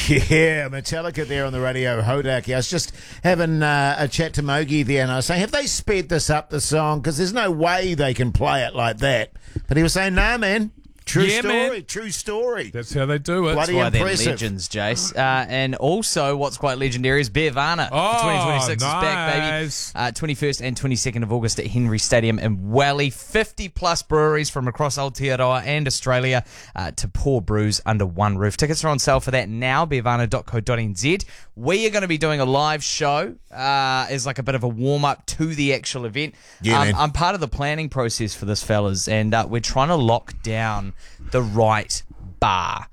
Yeah, Metallica there on the radio, Hodaki. I was just having a chat to Mogi there, and I was saying, have they sped this up, the song? Because there's no way they can play it like that. But he was saying, nah, man. True story. That's how they do it. Bloody That's why impressive. they're legends, Jace. And also, what's quite legendary is Beervana. 2026 is back, baby. 21st and 22nd of August at Henry Stadium in Wally. 50-plus breweries from across Aotearoa and Australia to pour brews under one roof. Tickets are on sale for that now, beervana.co.nz. We are going to be doing a live show as like a bit of a warm-up to the actual event. Yeah, man. I'm part of the planning process for this, fellas, and we're trying to lock down the right bar.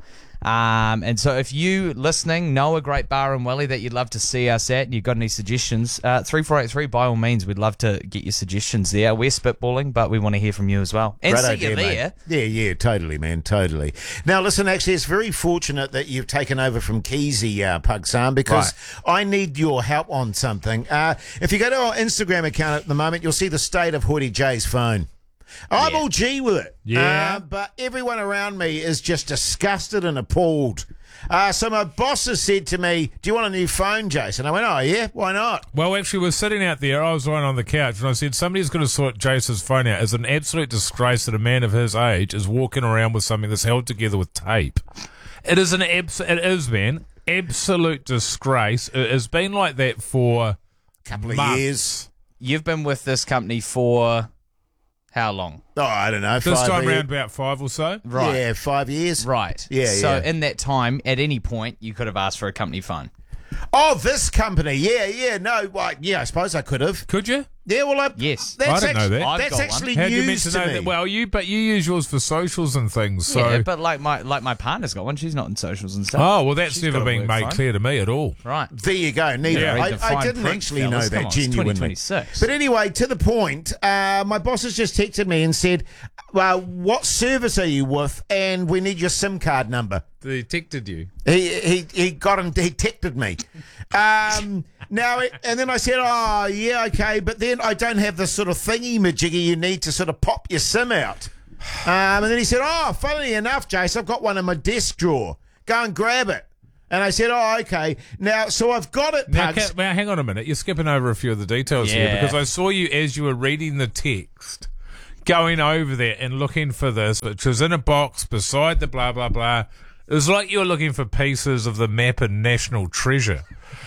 And so if you listening know a great bar in Welly that you'd love to see us at and you've got any suggestions, 3483, by all means, we'd love to get your suggestions there. We're spitballing, but we want to hear from you as well. And Great see idea, you there. mate. Yeah, totally, man, totally. Now, listen, actually, it's very fortunate that you've taken over from Keezy, Pugsan, because I need your help on something. If you go to our Instagram account at the moment, you'll see the state of Hoodie J's phone. I'm all G with it. Yeah. But everyone around me is just disgusted and appalled. So my boss has said to me, do you want a new phone, Jason? I went, oh, yeah, why not? Well, actually, we're sitting out there. I was lying on the couch, and I said, somebody's going to sort Jason's phone out. It's an absolute disgrace that a man of his age is walking around with something that's held together with tape. It is, man, absolute disgrace. It has been like that for A couple of months. years. You've been with this company for how long? Oh, I don't know. This 5 time years. around about 5 or so. Right. Yeah, 5 years. Right. Yeah, So yeah. in that time, at any point, you could have asked for a company phone. Oh, this company. Yeah. No, well, yeah, I suppose I could have. Could you? Yeah, well, Yes. That's I didn't know that. I've That's got one. actually How do you meant news to to know me. that? Well, you use yours for socials and things. So. Yeah, but like my partner's got one. She's not in socials and stuff. Oh, well, that's She's never got a been work made phone. clear to me at all. Right. There you go. Neither. Yeah. Read the I fine didn't print, actually fellas. know Come that on, it's genuinely. 2026. But anyway, to the point, my boss has just texted me and said, well, what service are you with? And we need your SIM card number. They detected you. He texted me. Now, and then I said, oh, yeah, okay, but then I don't have the sort of thingy-majiggy you need to sort of pop your SIM out. And then he said, oh, funnily enough, Jace, I've got one in my desk drawer. Go and grab it. And I said, oh, okay. Now, so I've got it, Now, Pugs. now, hang on a minute. You're skipping over a few of the details here Yeah. because I saw you as you were reading the text going over there and looking for this, which was in a box beside the blah, blah, blah. It was like you were looking for pieces of the map of national treasure.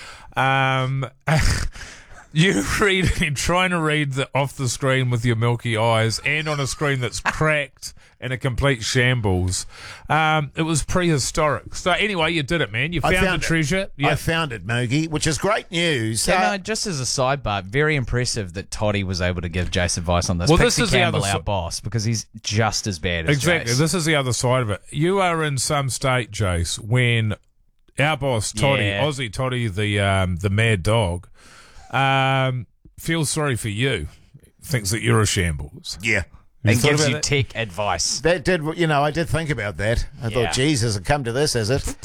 You reading, trying to read off the screen with your milky eyes and on a screen that's cracked and a complete shambles. It was prehistoric. So anyway, you did it, man. You found the it. treasure. I found it, Mogi, which is great news. Yeah, no, just as a sidebar, very impressive that Toddy was able to give Jace advice on this. Well, Pixie this is the Campbell, other our boss, because he's just as bad as Exactly. Jace. This is the other side of it. You are in some state, Jace, when our boss, Toddy, Yeah. Aussie Toddy, the mad dog, feels sorry for you, thinks that you're a shambles. Yeah. and thought gives about you that? tech advice. That did, I did think about that. I Yeah. thought, Jesus, it come to this, has it?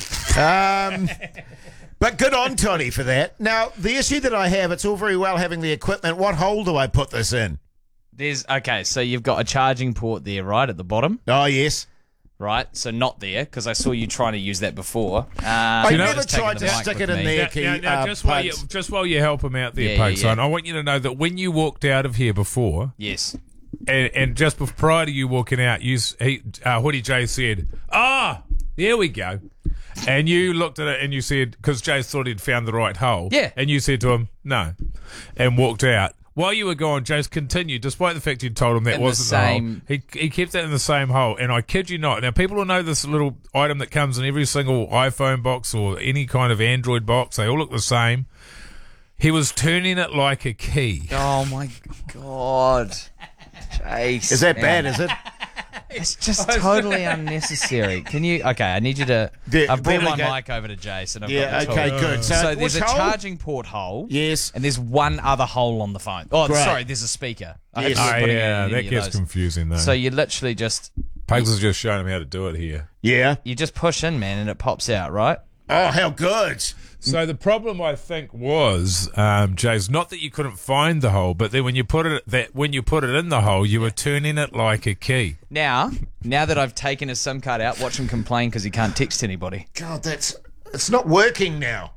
But good on Toddy for that. Now, the issue that I have, it's all very well having the equipment. What hole do I put this in? So you've got a charging port there, right, at the bottom, Oh, yes. right? So not there, because I saw you trying to use that before. I know- never just taking tried the to mic stick with it in me. there, Now, Key, just while you help him out there, Yeah, Pug yeah, Son, yeah. I want you to know that when you walked out of here before, Yes. and just prior to you walking out, Hoodie J said, there we go. And you looked at it and you said, because Jay thought he'd found the right hole. Yeah. And you said to him, no, and walked out. While you were gone, Jace continued, despite the fact you'd told him that In the wasn't the same- hole. He kept that in the same hole, and I kid you not. Now, people will know this little item that comes in every single iPhone box or any kind of Android box. They all look the same. He was turning it like a key. Oh my God, Jace. Is that bad, is it? It's just totally unnecessary. Can you? Okay, I need you to. Yeah, I've brought my really go- mic over to Jason. I've Yeah, got the okay, tool. good. So there's which a hole? charging port hole. Yes. And there's one other hole on the phone. Oh, Great. sorry, there's a speaker. I Yes. hope you're Oh, putting yeah, any that of gets those. confusing, though. So you literally just Pugs is just showing him how to do it here. Yeah. you just push in, man, and it pops out, right? Oh, how good. So the problem, I think, was, Jay's not that you couldn't find the hole, but then when you put it in the hole, you were turning it like a key. Now that I've taken his SIM card out, watch him complain because he can't text anybody. God, that's... It's not working now.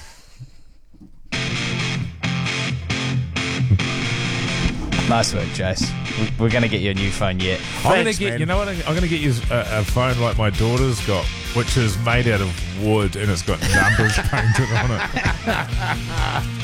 Nice work, Jace. We're going to get you a new phone yet. I'm going to Thanks, get, man. you know what? I'm going to get you a phone like my daughter's got, which is made out of wood and it's got numbers painted on it.